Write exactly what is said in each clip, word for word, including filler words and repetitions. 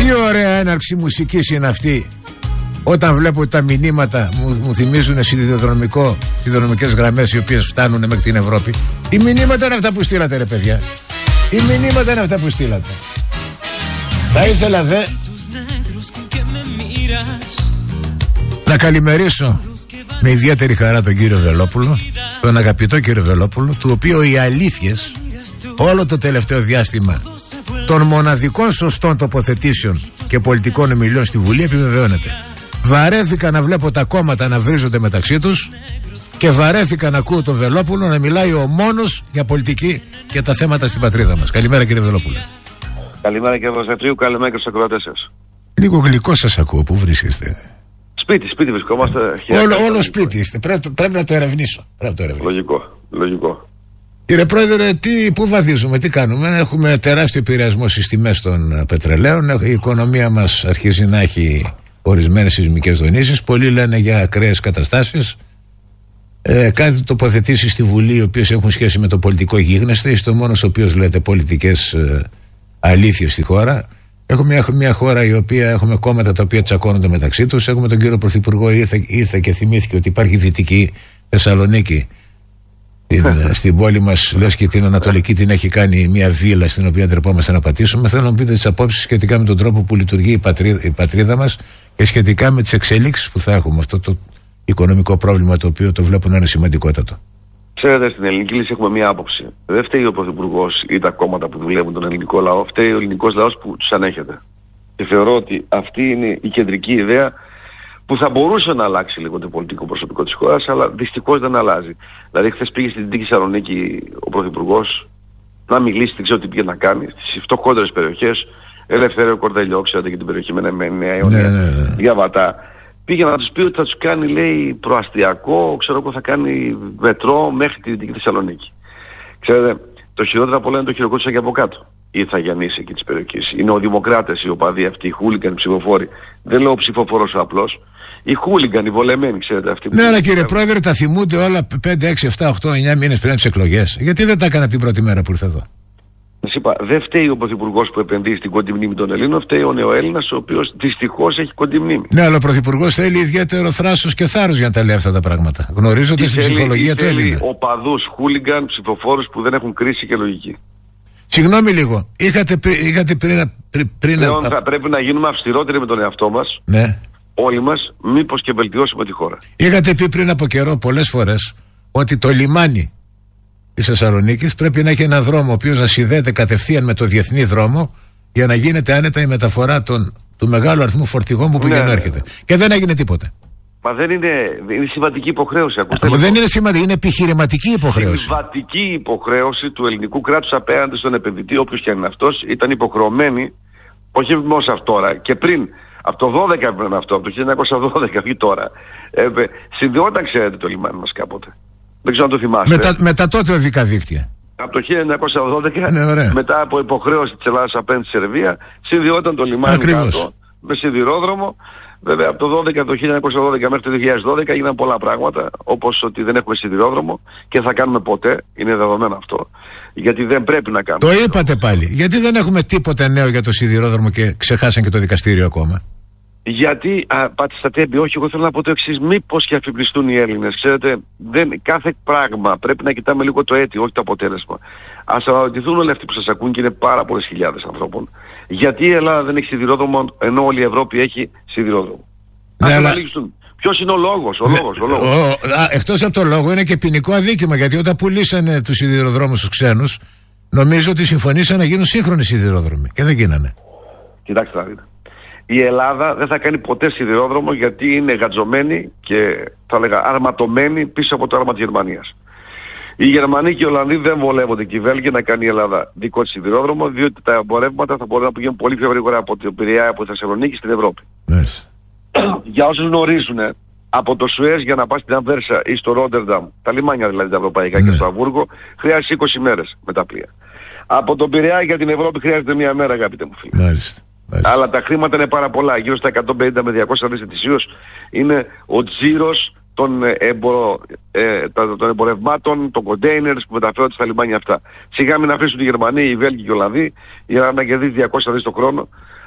Τι ωραία έναρξη μουσικής είναι αυτή. Όταν βλέπω τα μηνύματα μου, μου θυμίζουν σιδηροδρομικό, σιδηροδρομικές γραμμές οι οποίες φτάνουν μέχρι την Ευρώπη. Οι μηνύματα είναι αυτά που στείλατε, ρε παιδιά. Οι μηνύματα είναι αυτά που στείλατε. Θα ήθελα δε να καλημερίσω με ιδιαίτερη χαρά τον κύριο Βελόπουλο, τον αγαπητό κύριο Βελόπουλο, του οποίου οι αλήθειες όλο το τελευταίο διάστημα των μοναδικών σωστών τοποθετήσεων και πολιτικών ομιλιών στη Βουλή επιβεβαιώνεται. Βαρέθηκα να βλέπω τα κόμματα να βρίζονται μεταξύ τους και βαρέθηκα να ακούω τον Βελόπουλο να μιλάει ο μόνος για πολιτική και τα θέματα στην πατρίδα μας. Καλημέρα κύριε Βελόπουλο. Καλημέρα κύριε Βαζατρίου, καλημέρα και στους ακροατές σας. Λίγο γλυκό σας ακούω, πού βρίσκεστε? Σπίτι, σπίτι βρισκόμαστε. Όλο, όλο σπίτι είστε, πρέπει, πρέπει να το ερευνήσω. Πρέπει να το ερευνήσω. Λογικό, λογικό. Κύριε Πρόεδρε, τι, πού βαδίζουμε, τι κάνουμε? Έχουμε τεράστιο επηρεασμό στις τιμές των πετρελαίων. Η οικονομία μας αρχίζει να έχει ορισμένες σεισμικές δονήσεις. Πολλοί λένε για ακραίες καταστάσεις. Ε, κάνετε τοποθετήσεις στη Βουλή οι οποίες έχουν σχέση με το πολιτικό γίγνεσθε. Είστε ο μόνος ο οποίος λέτε πολιτικές ε, αλήθειες στη χώρα. Έχουμε μια, μια χώρα η οποία έχουμε κόμματα τα οποία τσακώνονται μεταξύ τους. Έχουμε τον κύριο Πρωθυπουργό, ήρθε, ήρθε και θυμήθηκε ότι υπάρχει Δυτική Θεσσαλονίκη. Την, στην πόλη μας, λες, και την Ανατολική την έχει κάνει μια βίλα στην οποία ντρεπόμαστε να πατήσουμε. Θέλω να μου πείτε τις απόψεις σχετικά με τον τρόπο που λειτουργεί η πατρίδα, η πατρίδα μας και σχετικά με τις εξελίξεις που θα έχουμε. Αυτό το οικονομικό πρόβλημα το οποίο το βλέπω να είναι σημαντικότατο. Ξέρετε, στην ελληνική λύση έχουμε μία άποψη. Δεν φταίει ο Πρωθυπουργός ή τα κόμματα που δουλεύουν τον ελληνικό λαό, φταίει ο ελληνικός λαός που τους ανέχεται. Και θεωρώ ότι αυτή είναι η κεντρική ιδέα που θα μπορούσε να αλλάξει λίγο το πολιτικό προσωπικό της χώρας, αλλά δυστυχώς δεν αλλάζει. Δηλαδή, χθες πήγε στην Δυτική Θεσσαλονίκη ο Πρωθυπουργός να μιλήσει, δεν ξέρω τι πήγε να κάνει, στις φτωχότερες περιοχές, Ελευθέριο Κορδελιό, ξέρετε και την περιοχή με Νέα Ιωνία, Διαβατά. Πήγε να τους πει ότι θα τους κάνει, λέει, προαστιακό, ξέρω εγώ, θα κάνει μετρό μέχρι τη Δυτική Θεσσαλονίκη. Ξέρετε, το χειρότερο από όλα είναι το χειροκρότησα και από κάτω. Η Ιθαγιαννής εκεί της περιοχής. Είναι ο Δημοκράτες, οι οπαδοί αυτοί, οι χούλιγκαν, οι ψηφοφόροι. Δεν λέω ψηφοφόρος ο απλός. Οι χούλιγκαν, οι βολεμένοι, ξέρετε αυτοί. Ναι, αλλά κύριε Πρόεδρε, τα θυμούνται όλα πέντε, έξι, επτά, οκτώ, εννιά μήνες πριν τις εκλογές. Γιατί δεν τα έκανε από την πρώτη μέρα που ήρθε εδώ? Σας είπα, δεν φταίει ο Πρωθυπουργός που επενδύει στην κοντή μνήμη των Ελλήνων, φταίει ο νεοέλληνας, ο οποίος δυστυχώς έχει κοντή μνήμη. Ναι, αλλά ο Πρωθυπουργός θέλει ιδιαίτερο θράσος και θάρρος για να τα λέει αυτά τα πράγματα. Γνωρίζοντας την ψυχολογία του Έλληνα. Οπαδούς, χούλιγκαν, ψηφοφόρους που δεν έχουν κρίση και λογική. Συγγνώμη λίγο, είχατε, είχατε πριν. πριν, πριν Πλέον θα πρέπει να γίνουμε αυστηρότεροι με τον εαυτό μας. Ναι. Όλοι μας, μήπως και βελτιώσουμε τη χώρα. Είχατε πει πριν από καιρό πολλές φορές ότι το λιμάνι της Θεσσαλονίκης πρέπει να έχει έναν δρόμο ο οποίος να συνδέεται κατευθείαν με το διεθνή δρόμο για να γίνεται άνετα η μεταφορά των, του μεγάλου αριθμού φορτηγών που πηγαίνουν, ναι, έρχεται. Και δεν έγινε τίποτε. Μα δεν είναι, είναι συμβατική υποχρέωση. Ακούστε, δεν είναι συμβατική, είναι επιχειρηματική υποχρέωση. Συμβατική υποχρέωση του ελληνικού κράτους απέναντι στον επενδυτή, όποιος και αν είναι αυτός, ήταν υποχρεωμένη, όχι μόνο σε αυτό τώρα, και πριν. Από το δώδεκα έπρεπε αυτό, από το χίλια εννιακόσια δώδεκα, όχι τώρα. Ε, συνδυόταν, ξέρετε, το λιμάνι μας κάποτε. Δεν ξέρω αν το θυμάστε. Μετά, μετά τότε οδικά δίκτυα. Από το χίλια εννιακόσια δώδεκα, ναι, μετά από υποχρέωση της Ελλάδας απέναντι στη Σερβία, συνδυόταν το λιμάνι κάτω με σιδηρόδρομο. Βέβαια, από το, δώδεκα, το χίλια εννιακόσια δώδεκα μέχρι το δύο χιλιάδες δώδεκα έγιναν πολλά πράγματα, όπως ότι δεν έχουμε σιδηρόδρομο και θα κάνουμε ποτέ, είναι δεδομένο αυτό, γιατί δεν πρέπει να κάνουμε. Το είπατε πάλι. Γιατί δεν έχουμε τίποτε νέο για το σιδηρόδρομο και ξεχάσαν και το δικαστήριο ακόμα? Γιατί, α, πάτε στα τέμπη, όχι, εγώ θέλω να πω το εξής, μήπως και αφιπλιστούν οι Έλληνες. Ξέρετε, δεν, κάθε πράγμα πρέπει να κοιτάμε λίγο το αίτιο, όχι το αποτέλεσμα. Ας αναρωτηθούν όλοι αυτοί που σας ακούν και είναι πάρα πολλές χιλιάδες ανθρώπων. Γιατί η Ελλάδα δεν έχει σιδηρόδρομο ενώ όλη η Ευρώπη έχει σιδηρόδρομο? Ναι, ας αλλά... αναλύσουν. Ποιος είναι ο λόγος, ο λόγος, ο λόγος. Ο, α, εκτός από το λόγο είναι και ποινικό αδίκημα, γιατί όταν πουλήσανε τους σιδηροδρόμους στους ξένους, νομίζω ότι συμφωνήσαν να γίνουν σύγχρονοι σιδηρόδρομοι και δεν γίνανε. Κοιτάξτε να δείτε. Η Ελλάδα δεν θα κάνει ποτέ σιδηρόδρομο γιατί είναι γατζωμένη και θα λέγα αρματωμένη πίσω από το άρμα της Γερμανίας. Οι Γερμανοί και οι Ολλανδοί δεν βολεύονται και οι Βέλγοι να κάνει η Ελλάδα δικό της σιδηρόδρομο, διότι τα εμπορεύματα θα μπορούν να πηγαίνουν πολύ πιο γρήγορα από την Πειραιά, από τη Θεσσαλονίκη στην Ευρώπη. Yes. Για όσους γνωρίζουν, από το Σουέζ για να πας στην Αμβέρσα ή στο Ρότερνταμ, τα λιμάνια δηλαδή τα ευρωπαϊκά, ναι, και στο Αμβούργο, χρειάζεται είκοσι μέρες με τα πλοία. Από τον Πειραιά για την Ευρώπη χρειάζεται μία μέρα, αγαπητέ μου φίλοι. Μάλιστα. Μάλιστα. Αλλά τα χρήματα είναι πάρα πολλά, γύρω στα εκατόν πενήντα με διακόσια δις ετησίως είναι ο τζίρος των, εμπο, ε, των εμπορευμάτων, των κοντέινερς που μεταφέρονται στα λιμάνια αυτά. Σιγά μην αφήσουν οι Γερμανοί, οι Βέλγοι και οι Ολλανδοί για να κερδίσει διακόσια δις το χρόνο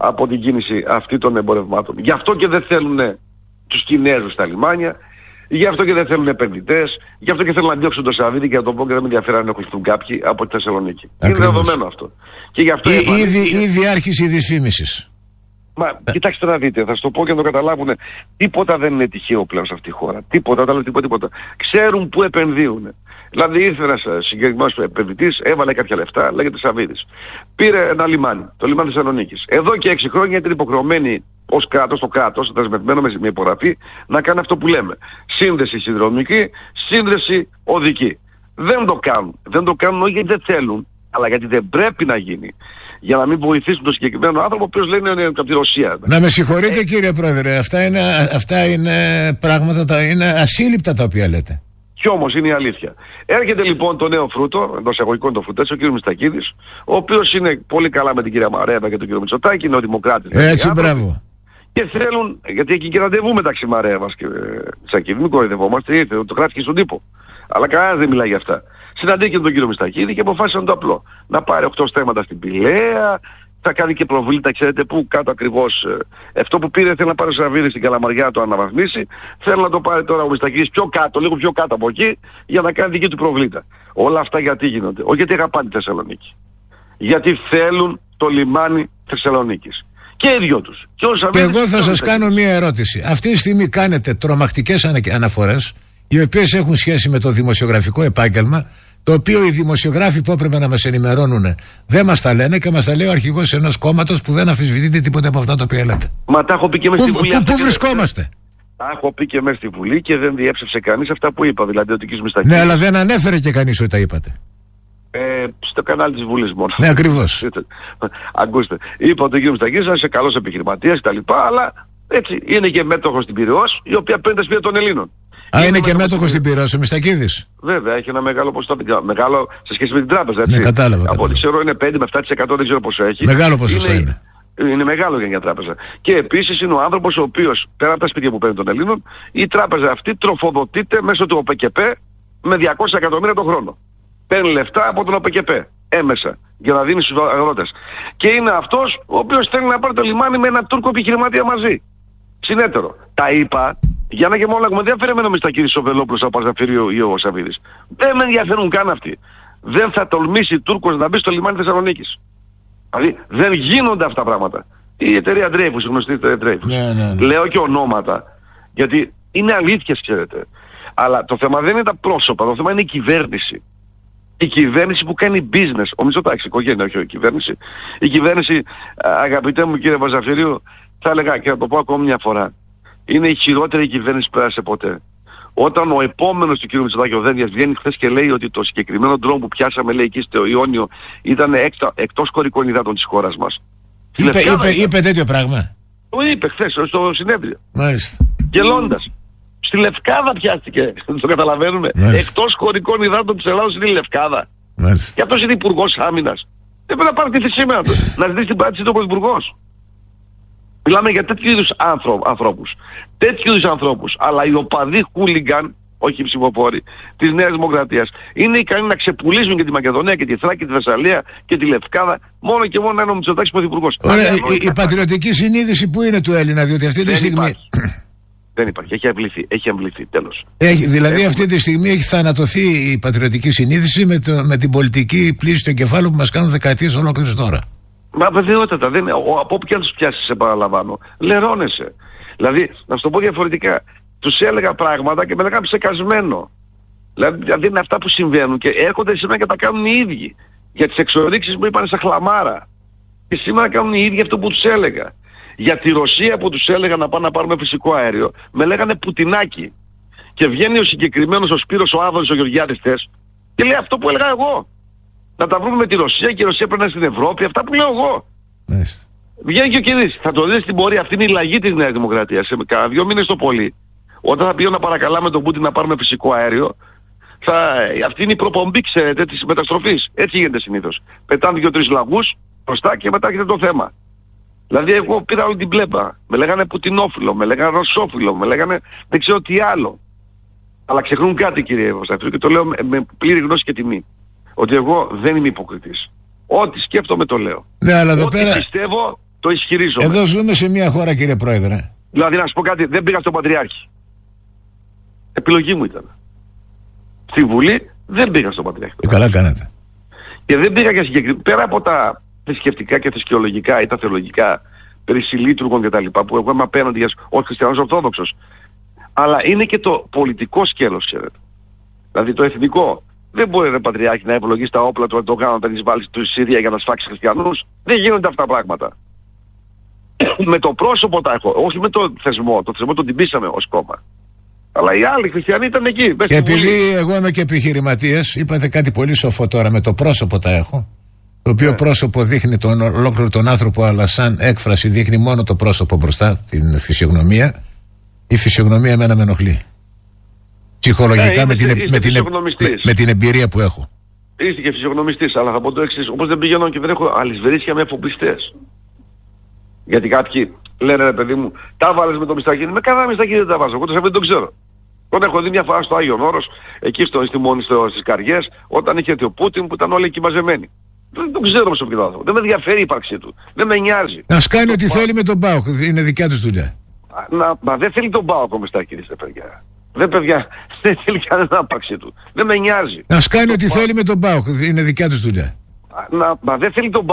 από την κίνηση αυτή των εμπορευμάτων. Γι' αυτό και δεν θέλουν τους Κινέζους στα λιμάνια, γι' αυτό και δεν θέλουν επενδυτές, γι' αυτό και θέλουν να διώξουν το Σαββίδι και να το πω και δεν με ενδιαφέρει αν έχουν κάποιοι από τη Θεσσαλονίκη. Ακριβώς. Είναι δεδομένο αυτό. Και γι' αυτό Ή, είπαν, ήδη, ήδη άρχισε η δυσφήμιση. Μα ε. κοιτάξτε να δείτε, θα σου το πω και να το καταλάβουν. Τίποτα δεν είναι τυχαίο πλέον σε αυτή τη χώρα. Τίποτα, τα λέω τίποτα, τίποτα. Ξέρουν πού επενδύουν. Δηλαδή ήρθε ένας συγκεκριμένος επενδυτής, έβαλε κάποια λεφτά, λέγεται Σαββίδης. Πήρε ένα λιμάνι, το λιμάνι Θεσσαλονίκης. Εδώ και έξι χρόνια ήταν υποχρεωμένοι ως κράτος, το κράτος, δεσμευμένο με υπογραφή, να κάνει αυτό που λέμε. Σύνδεση συνδρομική, σύνδεση οδική. Δεν το κάνουν. Δεν το κάνουν όχι γιατί δεν θέλουν, αλλά γιατί δεν πρέπει να γίνει. Για να μην βοηθήσουν τον συγκεκριμένο άνθρωπο, ο οποίος λένε είναι από τη Ρωσία. Να με συγχωρείτε ε... κύριε Πρόεδρε, αυτά είναι, αυτά είναι πράγματα, τα, είναι ασύλληπτα τα οποία λέτε. Κι όμως είναι η αλήθεια. Έρχεται λοιπόν το νέο φρούτο, εντός εισαγωγικών το φρουτές, ο κ. Μητσοτάκης, ο οποίος είναι πολύ καλά με την κυρία Μαρέβα και τον κ. Μητσοτάκη, είναι ο Δημοκράτης. Έτσι, μπράβο. Και θέλουν, γιατί έχει και ραντεβού μεταξύ Μαρέβας και Μητσοτάκη, μην κοροϊδευόμαστε, ήρθε, το κράθηκε στον τύπο. Αλλά κανένας δεν μιλάει για αυτά. Συναντήθηκε τον κύριο Μητσοτάκη και αποφάσισαν το απλό. Να πάρει οκτώ στέμματα στην Πηλαία, θα κάνει και προβλήτα, ξέρετε πού, κάτω ακριβώς. Ε, αυτό που πήρε θέλει να πάρει ο Σαββίδης στην Καλαμαριά να το αναβαθμίσει. Θέλει να το πάρει τώρα ο Μητσοτάκης πιο κάτω, λίγο πιο κάτω από εκεί, για να κάνει δική του προβλήτα. Όλα αυτά γιατί γίνονται? Όχι γιατί αγαπάνε τη Θεσσαλονίκη. Γιατί θέλουν το λιμάνι Θεσσαλονίκης. Και οι δυο τους. Και, και εγώ θα σας κάνω μία ερώτηση. Αυτή τη στιγμή κάνετε τρομακτικές αναφορές, οι οποίες έχουν σχέση με το δημοσιογραφικό επάγγελμα, το οποίο οι δημοσιογράφοι που έπρεπε να μας ενημερώνουν δεν μας τα λένε και μας τα λέει ο αρχηγός ενός κόμματος που δεν αμφισβητείται τίποτα από αυτά τα οποία λέτε. Μα τα έχω πει και μέσα στη Βουλή. Πού, πού βρισκόμαστε? Τα έχω πει και μέσα στη Βουλή και δεν διέψευσε κανείς αυτά που είπα. Δηλαδή ότι ο κ. Μητσοτάκης. Ναι, αλλά δεν ανέφερε και κανείς ότι τα είπατε. Ε, στο κανάλι της Βουλής μόνο. Ναι, ακριβώς. Ακούστε. Είπα ότι ο κ. Μητσοτάκης είναι καλός επιχειρηματίας κτλ. Αλλά έτσι είναι και μέτοχος στην Πειραιώς, η οποία παίρνει σπίτι των Ελλήνων. Α, είναι, είναι και μέτοχος στην Πειραιώς ο Μητσοτάκης. Βέβαια, έχει ένα μεγάλο ποσοστό. Μεγάλο σε σχέση με την τράπεζα. Έτσι. Ναι, κατάλαβα. Από ό,τι ξέρω είναι πέντε με επτά τοις εκατό, δεν ξέρω πόσο έχει. Μεγάλο ποσοστό είναι. Είναι, είναι μεγάλο για μια τράπεζα. Και επίσης είναι ο άνθρωπος ο οποίος, πέρα από τα σπίτια που παίρνει των Ελλήνων, η τράπεζα αυτή τροφοδοτείται μέσω του ΟΠΕΚΕΠ με διακόσια εκατομμύρια το χρόνο. Παίρνει λεφτά από τον ΟΠΕΚΕΠ έμεσα για να δίνει στους αγρότες. Και είναι αυτός ο οποίος θέλει να πάρει το λιμάνι με έναν Τούρκο επιχειρηματία μαζί. Συνέτερο. Τα είπα για να και μόνο με ενδιαφέρει εμένα ο Μητσοτάκης ο Βελόπουλος από Παζαφυρίου ή ο Σαββίδης. Δεν με ενδιαφέρουν καν αυτοί. Δεν θα τολμήσει Τούρκος να μπει στο λιμάνι Θεσσαλονίκης. Δηλαδή δεν γίνονται αυτά τα πράγματα. Η εταιρεία Dreyfus, η γνωστή εταιρεία Dreyfus. Ναι, ναι, ναι. Λέω και ονόματα, γιατί είναι αλήθειες, ξέρετε. Αλλά το θέμα δεν είναι τα πρόσωπα, το θέμα είναι η κυβέρνηση. Η κυβέρνηση που κάνει business. Ο Μητσοτάκης, η οικογένεια, όχι η κυβέρνηση. Η κυβέρνηση, αγαπητέ μου κύριε Παζαφυρίου, θα έλεγα και να το πω ακόμη μια φορά. Είναι η χειρότερη κυβέρνηση που πέρασε ποτέ. Όταν ο επόμενος του κ. Μητσοτάκη, ο Δένδιας, βγαίνει χθες και λέει ότι το συγκεκριμένο ντρόν που πιάσαμε, λέει, εκεί στο Ιόνιο, ήταν έκτα, εκτός χωρικών υδάτων της χώρας μας. Είπε, είπε, είπε τέτοιο πράγμα. Το είπε χθες στο συνέδριο. Μάλιστα. Γελώντας. Στη Λευκάδα πιάστηκε. Το καταλαβαίνουμε. Εκτός χωρικών υδάτων της Ελλάδος είναι η Λευκάδα. Μάλιστα. Και αυτός είναι υπουργός άμυνας. Δεν πρέπει να παρατηθεί σήμερα του. Να ζητήσει την πάτηση του πρωθυπουργός. Μιλάμε για τέτοιου είδους ανθρώπους. Τέτοιου είδους ανθρώπους. Αλλά οι οπαδοί χούλιγκαν, όχι οι ψηφοφόροι, της Νέας Δημοκρατίας, είναι ικανοί να ξεπουλήσουν και τη Μακεδονία και τη Θράκη και τη Θεσσαλία και τη Λευκάδα, μόνο και μόνο να είναι ο Μητσοτάκης πρωθυπουργός. Ωραία, η, η πατριωτική συνείδηση που είναι του Έλληνα, διότι αυτή τη στιγμή. Υπάρχει. Δεν υπάρχει. Έχει αμβληθεί. Έχει αμβληθεί. Τέλος. Έχει, δηλαδή Έχουμε... αυτή τη στιγμή έχει θανατωθεί η πατριωτική συνείδηση με, το, με την πολιτική πλήση στο εγκεφάλου που μας κάνουν δεκαετίες ολόκληρες τώρα. Μα βεβαιότατα. Δεν, ο, από όπου και αν τους πιάσεις, σε παραλαμβάνω, λερώνεσαι. Δηλαδή, να σου το πω διαφορετικά, τους έλεγα πράγματα και με λέγανε ψεκασμένο. Δηλαδή είναι αυτά που συμβαίνουν και έρχονται σήμερα και τα κάνουν οι ίδιοι. Για τις εξορίξεις μου είπαν σαν χλαμάρα. Και σήμερα κάνουν οι ίδιοι αυτό που τους έλεγα. Για τη Ρωσία που τους έλεγα να πάνε να πάρουμε φυσικό αέριο, με λέγανε Πουτινάκι. Και βγαίνει ο συγκεκριμένος ο Σπύρος, ο Άδωνης, ο Γεωργιάδης χθες και λέει αυτό που έλεγα εγώ. Να τα βρούμε με τη Ρωσία και η Ρωσία πρέπει να είναι στην Ευρώπη, αυτά που λέω εγώ. Μάλιστα. Βγαίνει και ο Κυρής. Θα το δεις στην πορεία. Αυτή είναι η λαγή της Νέας Δημοκρατίας. Σε κάνα δύο μήνες το πολύ. Όταν θα πηγαίνω να παρακαλάμε τον Πούτιν να πάρουμε φυσικό αέριο, θα... αυτή είναι η προπομπή, ξέρετε, της μεταστροφής. Έτσι γίνεται συνήθως. Πετάνε δύο-τρεις λαγούς μπροστά και μετά έχετε το θέμα. Δηλαδή, εγώ πήρα όλη την πλέπα. Με λέγανε Πουτινόφιλο, με λέγανε Ρωσόφιλο, με λέγανε δεν ξέρω τι άλλο. Αλλά ξεχνούν κάτι, κύριε Βοσταφρίου, και το λέω με, με πλήρη γνώση και τιμή. Ότι εγώ δεν είμαι υποκριτής. Ό,τι σκέφτομαι το λέω. Ναι, αλλά εδώ Ό,τι πέρα... πιστεύω Το ισχυρίζομαι. Εδώ ζούμε σε μια χώρα, κύριε Πρόεδρε. Δηλαδή, να σου πω κάτι, δεν πήγα στον Πατριάρχη. Επιλογή μου ήταν. Στη Βουλή δεν πήγα στον Πατριάρχη. Και καλά κάνατε. Και δεν πήγα για συγκεκριμένα. Πέρα από τα θρησκευτικά και θρησκεολογικά ή τα θεολογικά περί συλλήτουργων κτλ. Που εγώ είμαι απέναντι ως χριστιανός Ορθόδοξος. Αλλά είναι και το πολιτικό σκέλος, ξέρετε. Δηλαδή το εθνικό. Δεν μπορεί ρε Πατριάρχη να ευλογήσει τα όπλα του Ερντογάν όταν εισβάλλει στη Συρία για να σφάξει χριστιανούς. Δεν γίνονται αυτά τα πράγματα. Με το πρόσωπο τα έχω, όχι με το θεσμό. Το θεσμό τον τυπήσαμε ως κόμμα. Αλλά οι άλλοι χριστιανοί ήταν εκεί. Και επειδή εγώ είμαι και επιχειρηματίας, είπατε κάτι πολύ σοφό τώρα, με το πρόσωπο τα έχω. Το οποίο yeah. πρόσωπο δείχνει τον ολόκληρο τον άνθρωπο, αλλά σαν έκφραση δείχνει μόνο το πρόσωπο μπροστά, την φυσιογνωμία. Η φυσιογνωμία εμένα με ενοχλεί. Ψυχολογικά, yeah, με, είστε, την, είστε με, την, με, με την εμπειρία που έχω. Είστε και φυσιογνωμιστής, αλλά θα πω το εξής. Όπως δεν πηγαίνω και δεν έχω αλυσβερίσια με εφοπλιστές. Γιατί κάποιοι λένε ρε παιδί μου, τα βάλες με το Μιστακίνη. Με κανένα Μιστακίνη δεν τα βάζω. Εγώ το δεν τον ξέρω. Τον έχω δει μια φορά στο Άγιον Όρος, εκεί στο, στη μόνη στο, στις Καριές, όταν είχε ο Πούτιν που ήταν όλοι εκεί μαζεμένοι. Δεν τον ξέρω προσωπικά άνθρωπο. Δεν με ενδιαφέρει η ύπαρξή του. Δεν με νοιάζει. Να σκάνει ό,τι θέλει με τον ΠΑΟΚ. Είναι δικιά του δουλειά. Να, μα δεν θέλει τον ΠΑΟΚ ο Μιστακίνης, παιδιά. Δεν, παιδιά, δεν θέλει κανένα ύπαρξή του. Δεν με νοιάζει. Να σκάνει ό,τι θέλει με τον ΠΑΟΚ. Είναι δικιά του δουλειά. Να, μα δεν θέλει τον